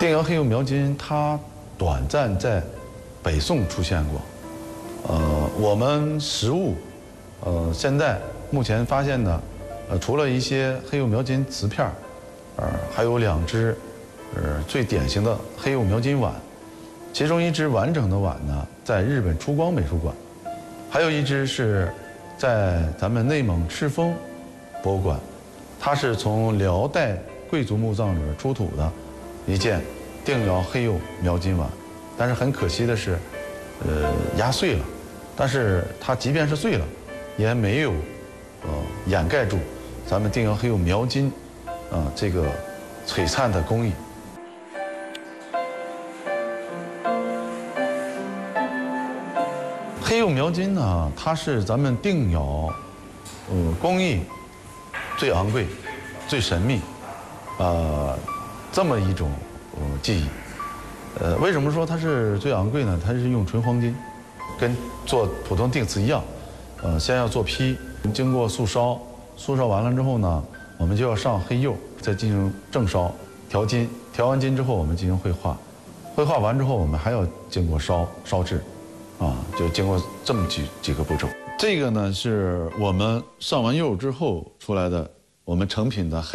定窑黑釉描金它短暂在北宋出现过，我们实物，现在目前发现的，除了一些黑釉描金瓷片还有2只，最典型的黑釉描金碗，其中1只完整的碗呢，在日本出光美术馆，还有1只是在咱们内蒙赤峰博物馆，它是从辽代贵族墓葬里面出土的一件定窑黑釉描金碗，但是很可惜的是，压碎了，但是它即便是碎了，也没有，掩盖住咱们定窑黑釉描金，这个璀璨的工艺。黑釉描金呢，它是咱们定窑，工艺最昂贵、最神秘，这么一种技艺。为什么说它是最昂贵呢？它是用纯黄金，跟做普通定瓷一样，先要做坯，经过素烧，素烧完了之后呢，我们就要上黑釉，再进行正烧、调金，调完金之后我们进行绘画，绘画完之后我们还要经过烧制，就经过这么几个步骤。这个呢是我们上完釉之后出来的我们成品的黑。